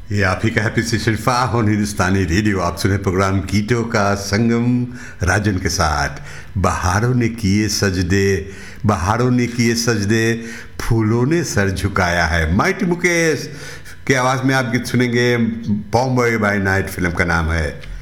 ये आप ही का happy station on Hindustani radio. आप सुने प्रोग्राम गीतों का संगम राजन के साथ। बहारों ने किए सजदे, बहारों ने किए सजदे, फूलों ने सर झुकाया है। माइटी मुकेश के आवाज़ में आप गीत सुनेंगे बॉम्बे बाय नाइट फिल्म का नाम है।